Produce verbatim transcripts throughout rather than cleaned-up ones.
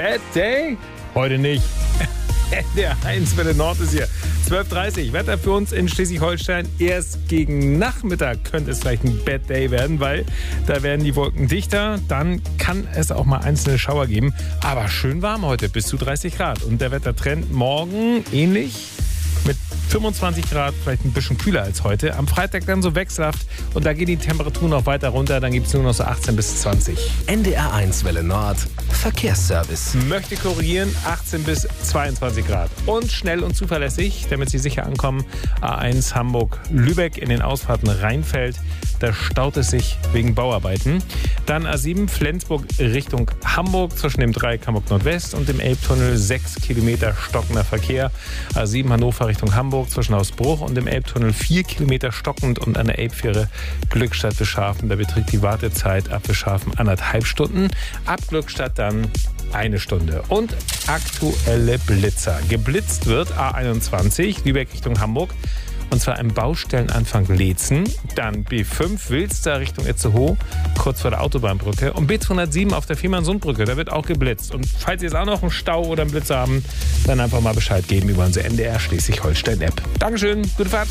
Bad Day? Heute nicht. Der eins Welle Nord ist hier. zwölf Uhr dreißig. Wetter für uns in Schleswig-Holstein. Erst gegen Nachmittag könnte es vielleicht ein Bad Day werden, weil da werden die Wolken dichter. Dann kann es auch mal einzelne Schauer geben. Aber schön warm heute, bis zu dreißig Grad. Und der Wettertrend morgen ähnlich. Mit fünfundzwanzig Grad, vielleicht ein bisschen kühler als heute. Am Freitag dann so wechselhaft und da geht die Temperatur noch weiter runter. Dann gibt es nur noch so achtzehn bis zwanzig. N D R eins Welle Nord, Verkehrsservice. Möchte korrigieren, achtzehn bis zweiundzwanzig Grad. Und schnell und zuverlässig, damit Sie sicher ankommen, A eins Hamburg-Lübeck in den Ausfahrten Rheinfeld. Da staut es sich wegen Bauarbeiten. Dann A sieben Flensburg Richtung Hamburg zwischen dem Dreieck Hamburg Nordwest und dem Elbtunnel. sechs Kilometer stockender Verkehr. A sieben Hannover Richtung Hamburg zwischen Hausbruch und dem Elbtunnel. vier Kilometer stockend und an der Elbfähre Glückstadt Bischhafen. Da beträgt die Wartezeit ab Bischhafen anderthalb Stunden. Ab Glückstadt dann eine Stunde. Und aktuelle Blitzer. Geblitzt wird A einundzwanzig Lübeck Richtung Hamburg. Und zwar im Baustellenanfang Leetzen, dann B fünf Wilster Richtung Itzehoe, kurz vor der Autobahnbrücke und B zweihundertsieben auf der Fehmarnsundbrücke, da wird auch geblitzt. Und falls Sie jetzt auch noch einen Stau oder einen Blitzer haben, dann einfach mal Bescheid geben über unsere N D R Schleswig-Holstein-App. Dankeschön, gute Fahrt.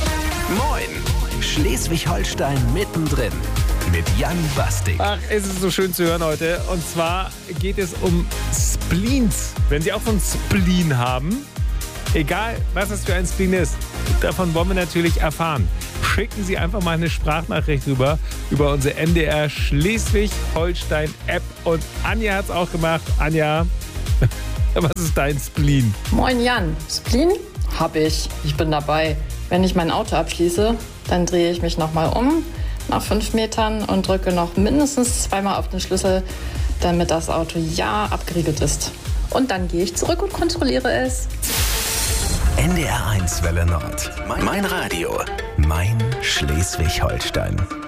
Moin, Schleswig-Holstein mittendrin mit Jan Bastik. Ach, es ist so schön zu hören heute. Und zwar geht es um Spleens. Wenn Sie auch so einen Spleen haben, egal, was das für ein Spleen ist, davon wollen wir natürlich erfahren. Schicken Sie einfach mal eine Sprachnachricht rüber über unsere N D R Schleswig-Holstein-App. Und Anja hat es auch gemacht. Anja, was ist dein Spleen? Moin Jan. Spleen? Hab ich. Ich bin dabei. Wenn ich mein Auto abschließe, dann drehe ich mich nochmal um nach fünf Metern und drücke noch mindestens zweimal auf den Schlüssel, damit das Auto ja abgeriegelt ist. Und dann gehe ich zurück und kontrolliere es. N D R eins Welle Nord. Mein Radio. Mein Schleswig-Holstein.